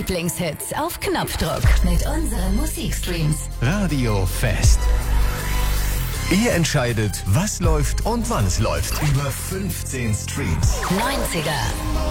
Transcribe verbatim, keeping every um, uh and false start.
Lieblingshits auf Knopfdruck mit unseren Musikstreams. Radio Fest. Ihr entscheidet, was läuft und wann es läuft. Über fünfzehn Streams. neunziger,